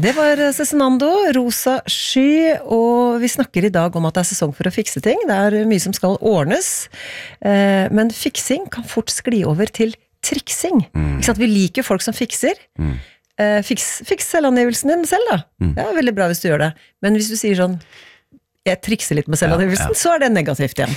Det var Cezinando, Rosa Sky, og vi snakker I dag om at det sesong for å fikse ting. Det mye som skal ordnes, men fiksing kan fort skli over til triksing. Ikke sant? Vi liker folk som fikser. Fiks selvangivelsen din selv da. Det veldig bra hvis du gjør det. Men hvis du sier sånn, jeg trikser litt med selvangivelsen, så det negativt igjen.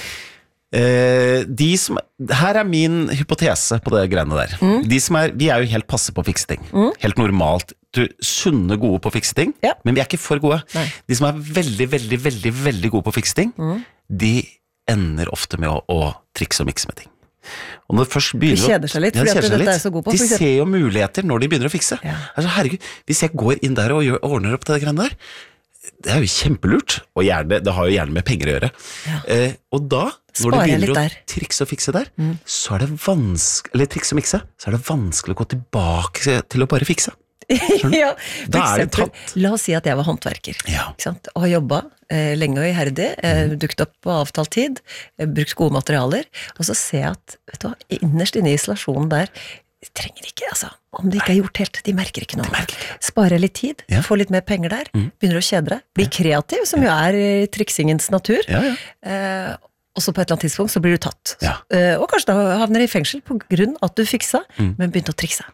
Her min hypotese på det greiene der. Vi jo helt passe på å fikse ting. Helt normalt. Sunne gode på å fikse ting, men vi ikke for gode. Nei. De som veldig, veldig, veldig, veldig gode på å fikse ting, de ender ofte med å trikse og mikse med ting. Og når det først begynner de kjeder seg litt, fordi at dette så god på. De ser jo muligheter når de begynner å fikse. Altså, herregud, hvis jeg går inn der og ordner opp det greiene der, det jo kjempelurt, og det har jo gjerne med penger å gjøre. Og da, når de begynner å trikse og fikse der, så det vanskelig, eller trikse og mikse, så det vanskelig å gå tilbake til å bare fikse. Ja, for da eksempel, det tatt. La oss si at jeg var håndverker, ikke sant? Og har jobbet lenge og iherdig, dukket opp på avtalt tid, brukt gode materialer, og så ser jeg at, vet du hva, innerst inne I isolasjonen der, de trenger ikke, altså, om det ikke gjort helt, de merker ikke noe. Spare litt tid, få litt mer penger der, begynner å kjede deg, bli kreativ, som jo I triksingens natur, og så på et eller annet tidspunkt så blir du tatt. Og kanskje da havner I fengsel på grunn at du fiksa, men begynte å trikse.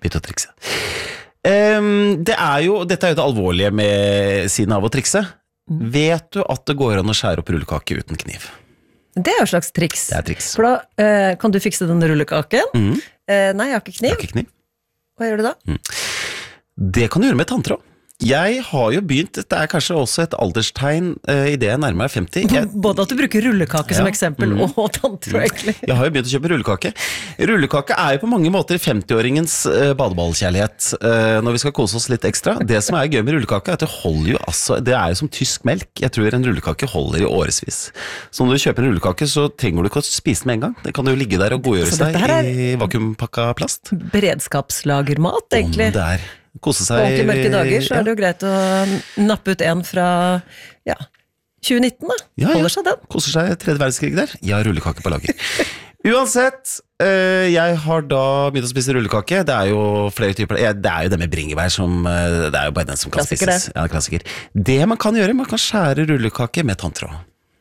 Dette jo det alvorlige med siden av å trikse. Vet du at det går an å skjære opp rullekake uten kniv? Det jo et slags triks. Det triks. For da kan du fikse den rullekaken. Nei, jeg har ikke kniv. Hva gjør du da? Det kan du gjøre med tanntråd. Jeg har jo begynt, dette kanskje også et alderstegn I det jeg nærmer meg 50. Både at du bruker rullekake som eksempel, og tanntråd egentlig. Jeg har jo begynt å kjøpe rullekake. Rullekake jo på mange måter 50-åringens badeballkjærlighet, når vi skal kose oss litt ekstra. Det som gøy med rullekake at det holder jo, altså, det jo som tysk melk. Jeg tror en rullekake holder I årevis. Så når du kjøper en rullekake, så trenger du ikke å spise den med en gang. Det kan jo ligge der og godgjøre seg I vakuumpakka plast. Beredskapslagermat, egentlig. Det kose seg. Og I mørke dager så det jo greit å nappe ut en fra 2019 da. Holder seg den. Koser seg 3. verdenskrig der. Jeg har rullekake på lager. Uansett, jeg har da begynt å spise rullekake. Det jo flere typer. Det jo det med bringebær som det jo bare den som kan spises. Ja, klassiker. Det man kan gjøre, man kan skjære rullekake med tanntråd.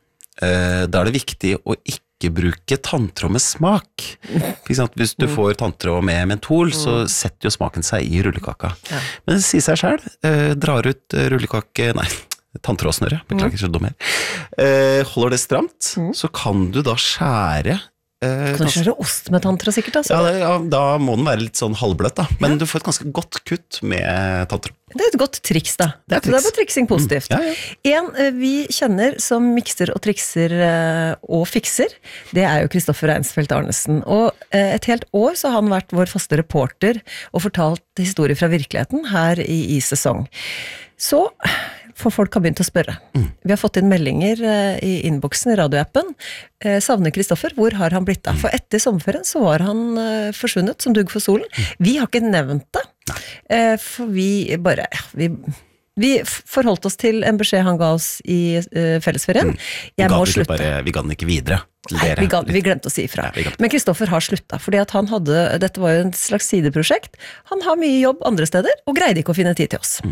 Da det viktig å ikke bruke tanntråd med smak. For eksempel, hvis du får tanntråd med mentol, så setter jo smaken seg I rullekaka. Men det sier seg selv, drar ut rullekake, tanntrådsnøre, beklager så dum her. Holder det stramt, så kan du da skjære kan du skjære ost med tanntråd sikkert altså? Da må den være litt sånn halvbløtt da. Men du får et ganske godt kutt med tanntråd. Det et godt triks da. Det bare triksing positivt. En vi kjenner som mikser og trikser og fikser, det jo Kristoffer Reinsfeldt Arnesen. Og et helt år så har han vært vår faste reporter og fortalt historier fra virkeligheten her I sesong. Så for folk har begynt å spørre. Vi har fått inn meldinger I innboksen I radioappen. Savner Kristoffer, hvor har han blitt av? For etter sommerferien så var han forsvunnet som dugg for solen. Vi har ikke nevnt det, for vi bare, vi forholdt oss til en beskjed han ga oss I fellesferien. Jeg må slutte. Vi ga den ikke videre. Nei, vi glemte å si ifra. Men Kristoffer har sluttet, fordi at han dette var jo en slags sideprosjekt. Han har mye jobb andre steder, og greide ikke å finne tid til oss.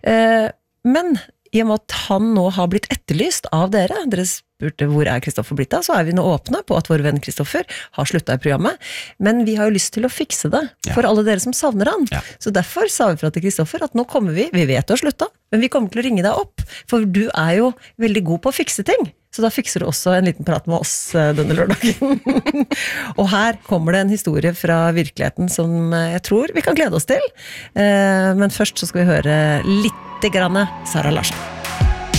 Men I og med at han nå har blitt etterlyst av dere spurte hvor Kristoffer blitt av, så vi nå åpne på at vår venn Kristoffer har sluttet I programmet, men vi har jo lyst til å fikse det for alle dere som savner han. Så derfor sa vi fra til Kristoffer at nå kommer vi vet du har sluttet, men vi kommer til å ringe deg opp, for du jo veldig god på å fikse ting. Så da fikser du også en liten prat med oss denne lørdagen. Og her kommer det en historie fra virkeligheten som jeg tror vi kan glede oss til. Men først så skal vi høre litt grann Sara Larsson.